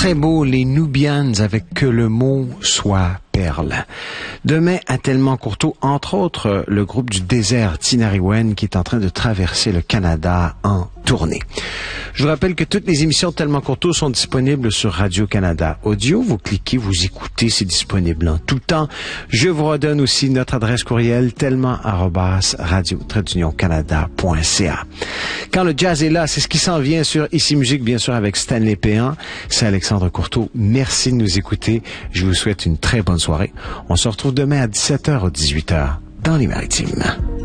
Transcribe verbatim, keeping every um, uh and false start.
très beau, les Nubians avec Que le mot soit perle. Demain, à Tellement Courteau, entre autres, le groupe du désert Tinariwen qui est en train de traverser le Canada en tournée. Je vous rappelle que toutes les émissions de Tellement Courteau sont disponibles sur Radio-Canada Audio. Vous cliquez, vous écoutez, c'est disponible en tout temps. Je vous redonne aussi notre adresse courriel tellement arobase radio tiret union canada point c a. Quand le jazz est là, c'est ce qui s'en vient sur Ici Musique, bien sûr, avec Stanley Péan. C'est Alexandre Courteau. Merci de nous écouter. Je vous souhaite une très bonne soirée. On se retrouve demain à dix-sept heures ou dix-huit heures dans les Maritimes.